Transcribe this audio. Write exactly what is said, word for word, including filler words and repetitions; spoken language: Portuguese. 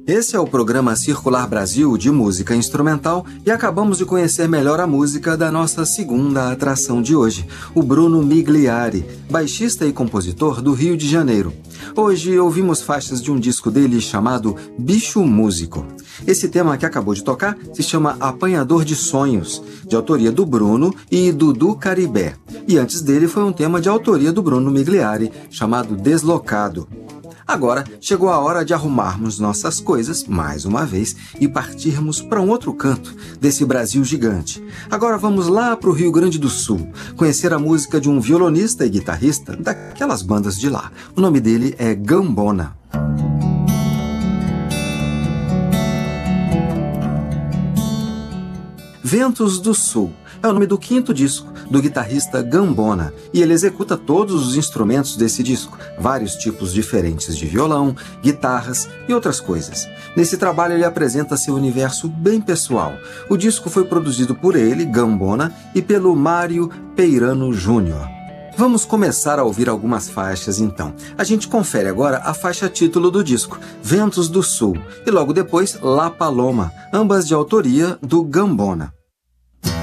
Esse é o programa Circular Brasil de música instrumental e acabamos de conhecer melhor a música da nossa segunda atração de hoje, o Bruno Migliari, baixista e compositor do Rio de Janeiro. Hoje ouvimos faixas de um disco dele chamado Bicho Músico. Esse tema que acabou de tocar se chama Apanhador de Sonhos, de autoria do Bruno e Dudu Caribé. E antes dele foi um tema de autoria do Bruno Migliari, chamado Deslocado. Agora chegou a hora de arrumarmos nossas coisas, mais uma vez, e partirmos para um outro canto desse Brasil gigante. Agora vamos lá para o Rio Grande do Sul, conhecer a música de um violonista e guitarrista daquelas bandas de lá. O nome dele é Gambona. Ventos do Sul é o nome do quinto disco do guitarrista Gambona, e ele executa todos os instrumentos desse disco, vários tipos diferentes de violão, guitarras e outras coisas. Nesse trabalho ele apresenta seu universo bem pessoal. O disco foi produzido por ele, Gambona, e pelo Mário Peirano Júnior. Vamos começar a ouvir algumas faixas então. A gente confere agora a faixa título do disco, Ventos do Sul, e logo depois La Paloma, ambas de autoria do Gambona.